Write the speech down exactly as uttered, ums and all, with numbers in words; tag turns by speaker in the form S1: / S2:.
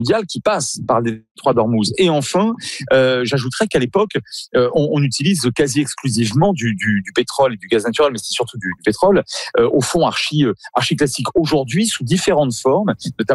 S1: mondiale qui passe par le détroit d'Ormuz. Et enfin, euh, j'ajouterais qu'à l'époque, euh, on, on utilise quasi exclusivement du, du, du pétrole et du gaz naturel, mais c'est surtout du, du pétrole, euh, au fond archi, archi classique. Aujourd'hui, sous différentes formes, notamment